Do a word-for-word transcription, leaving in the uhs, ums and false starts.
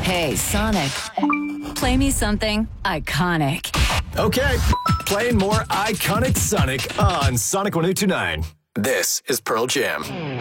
Hey, Sonic, play me something iconic. Okay, playing more iconic Sonic on Sonic one oh two nine. This is Pearl Jam.